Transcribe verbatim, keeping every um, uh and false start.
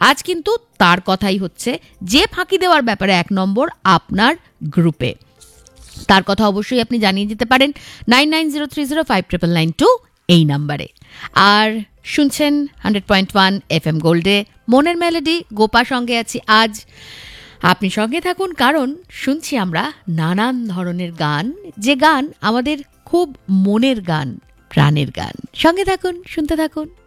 আজ কিন্তু তার কথাই হচ্ছে, যে ফাঁকি দেওয়ার ব্যাপারে এক নম্বর আপনার গ্রুপে। তার কথা অবশ্যই আপনি জানিয়ে দিতে পারেন nine nine zero three zero five triple nine two এই নাম্বারে। আর শুনছেন hundred point one F M গোল্ডে মনের মেলোডি, গোপা সঙ্গে আছি আজ। আপনি সঙ্গে থাকুন, কারণ শুনছি আমরা নানান ধরনের গান, যে গান আমাদের খুব মনের গান, প্রাণের গান। সঙ্গে থাকুন, শুনতে থাকুন।